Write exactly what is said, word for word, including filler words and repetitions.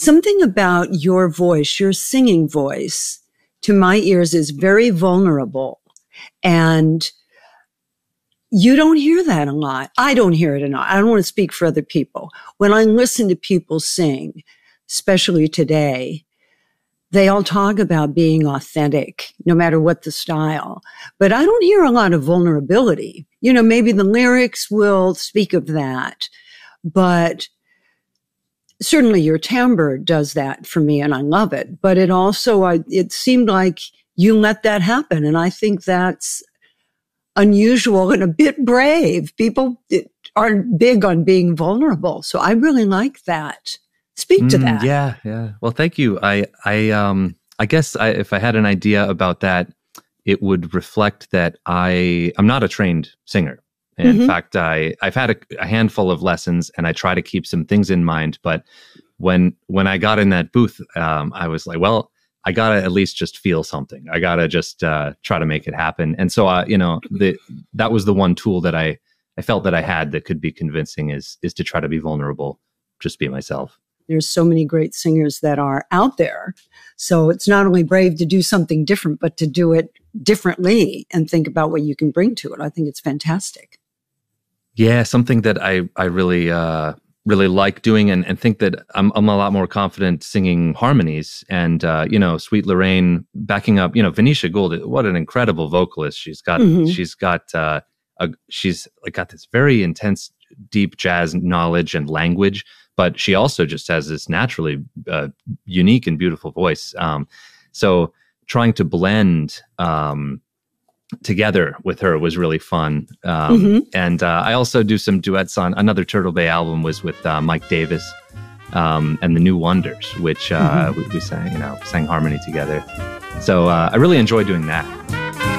something about your voice, your singing voice, to my ears is very vulnerable. And you don't hear that a lot. I don't hear it enough. I don't want to speak for other people. When I listen to people sing, especially today, they all talk about being authentic, no matter what the style. But I don't hear a lot of vulnerability. You know, maybe the lyrics will speak of that. But certainly your timbre does that for me, and I love it. But it also, I, it seemed like you let that happen. And I think that's unusual and a bit brave. People aren't big on being vulnerable. So I really like that. Speak to mm, that. Yeah, yeah. Well, thank you. I, I, um, I guess I, if I had an idea about that, it would reflect that I, I'm not a trained singer. In mm-hmm. fact, I, I've had a, a handful of lessons, and I try to keep some things in mind. But when, when I got in that booth, um, I was like, well, I gotta at least just feel something. I gotta just uh, try to make it happen. And so, uh, you know, the, that was the one tool that I, I felt that I had that could be convincing is, is to try to be vulnerable, just be myself. There's so many great singers that are out there. So it's not only brave to do something different, but to do it differently and think about what you can bring to it. I think it's fantastic. Yeah, something that I, I really, uh, really like doing, and, and think that I'm, I'm a lot more confident singing harmonies. And, uh, you know, Sweet Lorraine backing up, you know, Venetia Gould, what an incredible vocalist. She's got, mm-hmm. she's got, uh, a, she's like got this very intense, deep jazz knowledge and language, but she also just has this naturally uh, unique and beautiful voice. Um, so trying to blend, um, together with her was really fun. Um, mm-hmm. And uh, I also do some duets on another Turtle Bay album was with uh, Mike Davis um, and the New Wonders, which uh, mm-hmm. we, we sang, you know, sang harmony together. So uh, I really enjoy doing that.